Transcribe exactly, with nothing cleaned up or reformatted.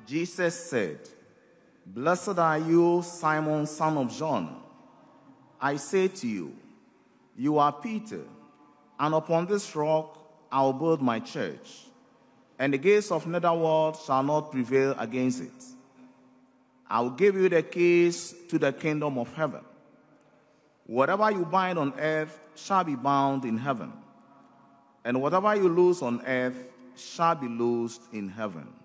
Jesus said, "Blessed are you, Simon, son of John. I say to you, you are Peter, and upon this rock I will build my church, and the gates of netherworld shall not prevail against it. I will give you the keys to the kingdom of heaven. Whatever you bind on earth shall be bound in heaven, and whatever you loose on earth shall be loosed in heaven."